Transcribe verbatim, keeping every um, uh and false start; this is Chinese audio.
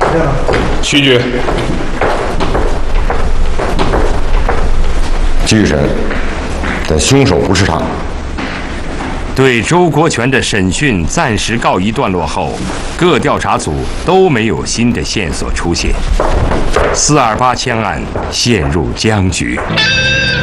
这了。 续决。 继续审，但凶手不是他。 对周国权的审讯暂时告一段落后，各调查组都没有新的线索出现，四二八枪案陷入僵局。